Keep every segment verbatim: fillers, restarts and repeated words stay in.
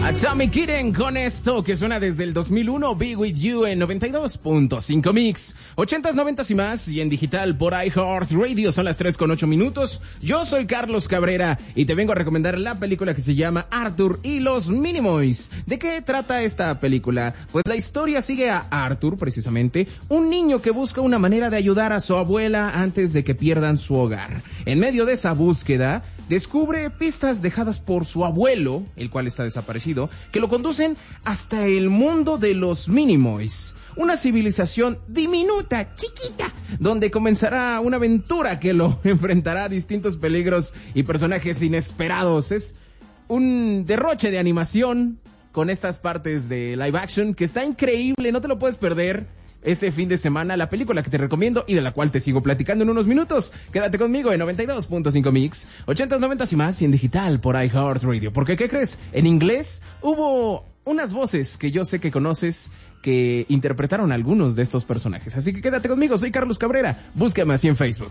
Atomic Kitten con esto que suena desde el dos mil uno, Be With You en noventa y dos punto cinco Mix. ochentas, noventas y más y en digital por iHeartRadio. Son las tres con ocho minutos. Yo soy Carlos Cabrera y te vengo a recomendar la película que se llama Arthur y los Minimoys. ¿De qué trata esta película? Pues la historia sigue a Arthur, precisamente, un niño que busca una manera de ayudar a su abuela antes de que pierdan su hogar. En medio de esa búsqueda, descubre pistas dejadas por su abuelo, el cual está desaparecido, que lo conducen hasta el mundo de los Minimoys, una civilización diminuta, chiquita, donde comenzará una aventura que lo enfrentará a distintos peligros y personajes inesperados. Es un derroche de animación con estas partes de live action que está increíble, no te lo puedes perder. Este fin de semana, la película que te recomiendo y de la cual te sigo platicando en unos minutos. Quédate conmigo en noventa y dos punto cinco Mix, ochentas, noventas y más y en digital por iHeartRadio. Porque, ¿qué crees? En inglés hubo unas voces que yo sé que conoces que interpretaron algunos de estos personajes. Así que quédate conmigo, soy Carlos Cabrera. Búscame así en Facebook.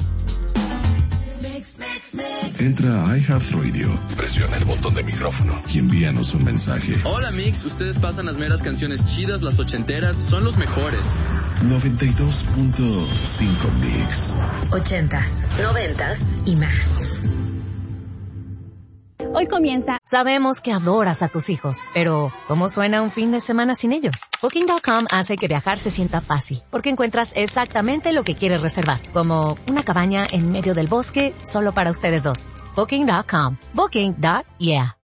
Entra a iHeartRadio, presiona el botón de micrófono y envíanos un mensaje. Hola Mix, ustedes pasan las meras canciones chidas, las ochenteras, son los mejores. noventa y dos punto cinco Mix. Ochentas, noventas y más. Hoy comienza. Sabemos que adoras a tus hijos, pero ¿cómo suena un fin de semana sin ellos? Booking punto com hace que viajar se sienta fácil, porque encuentras exactamente lo que quieres reservar, como una cabaña en medio del bosque solo para ustedes dos. Booking punto com. Booking. Yeah.